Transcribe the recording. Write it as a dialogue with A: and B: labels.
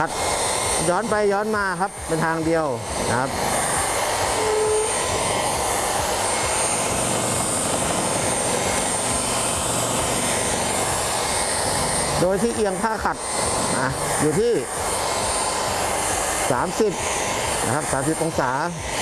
A: ขัดย้อนไปย้อนมาครับเป็นทางเดียวนะครับโดยที่เอียงผ้าขัดอยู่ที่30นะครับ30 องศา